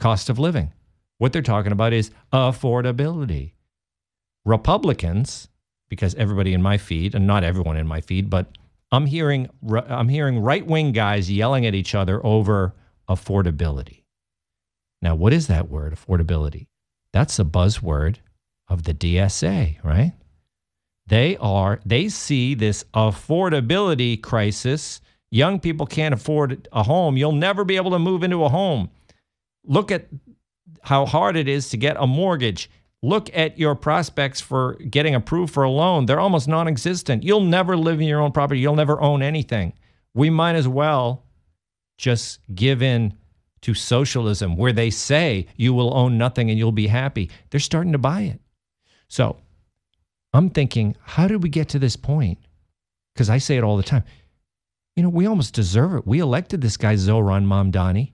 cost of living. What they're talking about is affordability. Republicans, because everybody in my feed, and not everyone in my feed, but I'm hearing right-wing guys yelling at each other over affordability. Now, what is that word, affordability? That's a buzzword of the DSA, right? They see this affordability crisis. Young people can't afford a home. You'll never be able to move into a home. Look at how hard it is to get a mortgage. Look at your prospects for getting approved for a loan. They're almost non-existent. You'll never live in your own property. You'll never own anything. We might as well just give in to socialism, where they say you will own nothing and you'll be happy. They're starting to buy it. So I'm thinking, how did we get to this point? Because I say it all the time. You know, we almost deserve it. We elected this guy, Zohran Mamdani.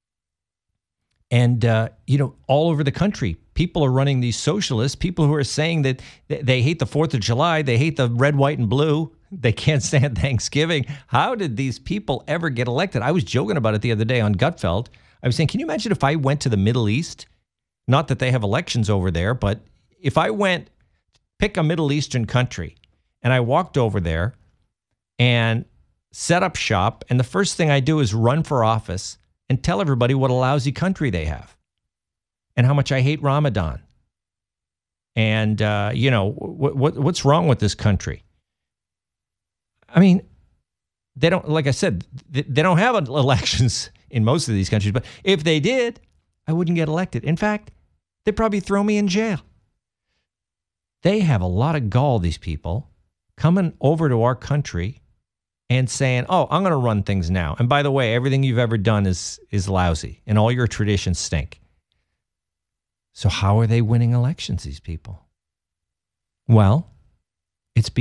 And, all over the country, people are running these socialists, people who are saying that they hate the 4th of July, they hate the red, white, and blue, they can't stand Thanksgiving. How did these people ever get elected? I was joking about it the other day on Gutfeld. I was saying, can you imagine if I went to the Middle East? Not that they have elections over there, but if I went, pick a Middle Eastern country, and I walked over there and set up shop, and the first thing I do is run for office and tell everybody what a lousy country they have and how much I hate Ramadan. And, what's wrong with this country? I mean, they don't, like I said, they don't have elections in most of these countries, but if they did, I wouldn't get elected. In fact, they'd probably throw me in jail. They have a lot of gall, these people, coming over to our country and saying, oh, I'm going to run things now. And by the way, everything you've ever done is lousy and all your traditions stink. So how are they winning elections, these people? Well, it's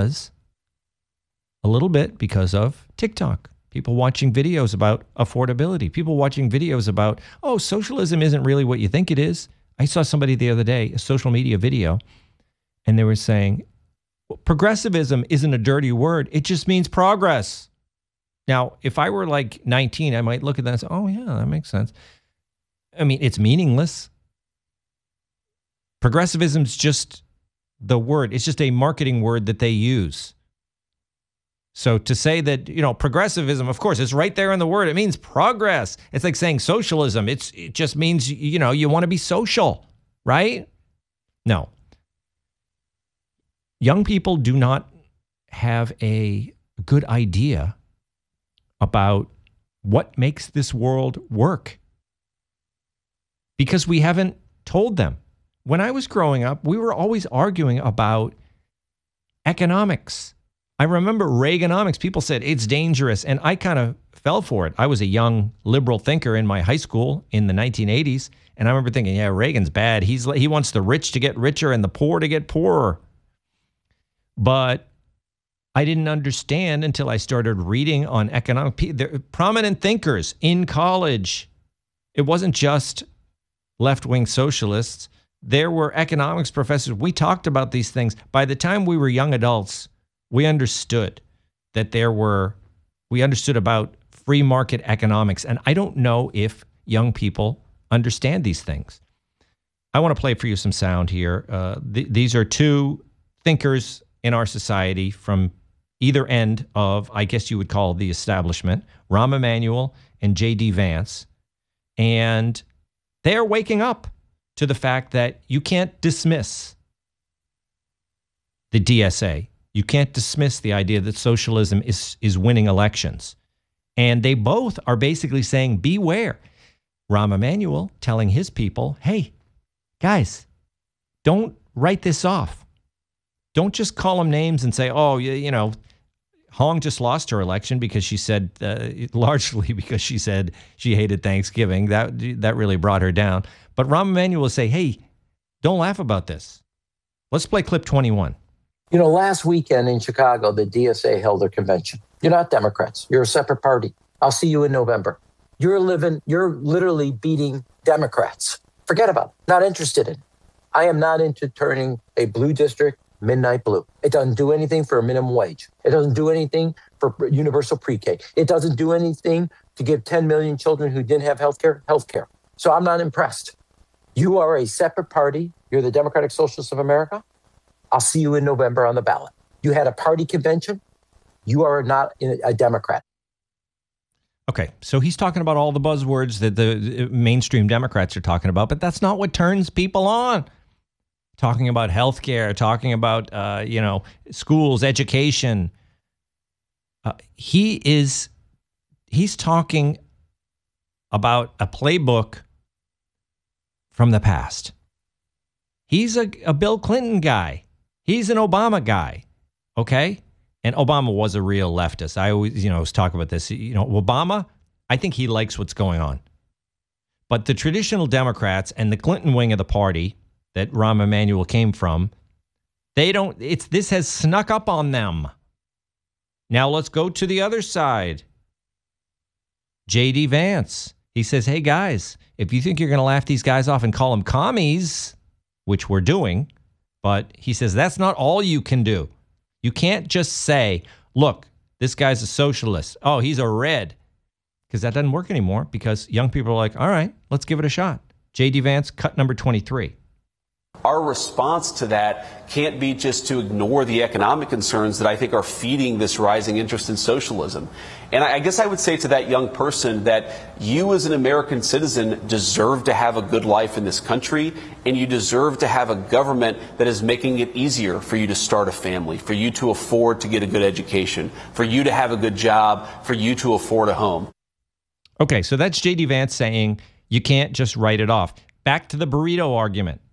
a little bit because of TikTok. People watching videos about affordability. People watching videos about, oh, socialism isn't really what you think it is. I saw somebody the other day, a social media video, and they were saying, progressivism isn't a dirty word. It just means progress. Now, if I were like 19, I might look at that and say, oh, yeah, that makes sense. I mean, it's meaningless. Progressivism's just the word. It's just a marketing word that they use. So to say that, progressivism, of course, it's right there in the word. It means progress. It's like saying socialism. It just means, you want to be social, right? No. Young people do not have a good idea about what makes this world work because we haven't told them. When I was growing up, we were always arguing about economics. I remember Reaganomics. People said it's dangerous, and I kind of fell for it. I was a young liberal thinker in my high school in the 1980s, and I remember thinking, yeah, Reagan's bad. He wants the rich to get richer and the poor to get poorer. But I didn't understand until I started reading on prominent thinkers in college. It wasn't just left-wing socialists. There were economics professors. We talked about these things. By the time we were young adults, we understood we understood about free market economics. And I don't know if young people understand these things. I want to play for you some sound here. These are two thinkers in our society from either end of, I guess you would call the establishment, Rahm Emanuel and J.D. Vance. And they are waking up to the fact that you can't dismiss the DSA. You can't dismiss the idea that socialism is winning elections. And they both are basically saying, beware. Rahm Emanuel telling his people, hey, guys, don't write this off. Don't just call them names and say, oh, Hong just lost her election because she said, largely because she said she hated Thanksgiving. That really brought her down. But Rahm Emanuel will say, hey, don't laugh about this. Let's play clip 21. Last weekend in Chicago, the DSA held their convention. You're not Democrats. You're a separate party. I'll see you in November. You're literally beating Democrats. Forget about it. Not interested in it. I am not into turning a blue district midnight blue. It doesn't do anything for a minimum wage. It doesn't do anything for universal pre-K. It doesn't do anything to give 10 million children who didn't have healthcare. So I'm not impressed. You are a separate party. You're the Democratic Socialists of America. I'll see you in November on the ballot. You had a party convention. You are not a Democrat. Okay, so he's talking about all the buzzwords that the mainstream Democrats are talking about, but that's not what turns people on. Talking about healthcare, talking about schools, education. He's talking about a playbook from the past. He's a Bill Clinton guy. He's an Obama guy. Okay? And Obama was a real leftist. I always, was talking about this. Obama, I think he likes what's going on. But the traditional Democrats and the Clinton wing of the party that Rahm Emanuel came from, this has snuck up on them. Now let's go to the other side. J.D. Vance. He says, hey, guys, if you think you're going to laugh these guys off and call them commies, which we're doing, but he says that's not all you can do. You can't just say, look, this guy's a socialist. Oh, he's a red. Because that doesn't work anymore because young people are like, all right, let's give it a shot. J.D. Vance, cut number 23. Our response to that can't be just to ignore the economic concerns that I think are feeding this rising interest in socialism. And I guess I would say to that young person that you as an American citizen deserve to have a good life in this country, and you deserve to have a government that is making it easier for you to start a family, for you to afford to get a good education, for you to have a good job, for you to afford a home. Okay, so that's J.D. Vance saying you can't just write it off. Back to the burrito argument.